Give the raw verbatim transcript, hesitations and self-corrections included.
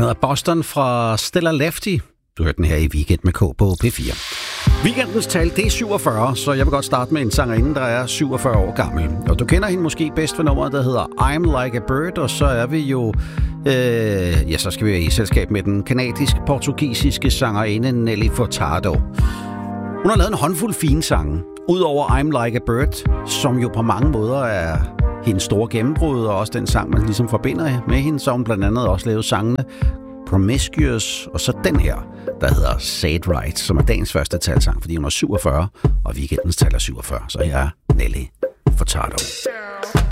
hedder Boston fra Stella Lefty. Du hørte den her i Weekend med K på P fire. Weekendens tal, det er syvogfyrre, så jeg vil godt starte med en sangerinde, der er syvogfyrre år gammel. Og du kender hende måske bedst for nummeret, der hedder I'm Like a Bird, og så er vi jo... Øh, ja, så skal vi i selskab med den kanadisk-portugisiske sangerinde Nelly Furtado. Hun har lavet en håndfuld fine sange, udover I'm Like a Bird, som jo på mange måder er hendes store gennembrud, og også den sang, man ligesom forbinder med hende, så hun blandt andet også lavet sangene Promiscuous, og så den her, der hedder Say It Right, som er dagens første talsang, fordi hun er syvogfyrre, og weekendens tal er syvogfyrre, så her er Nelly Furtado.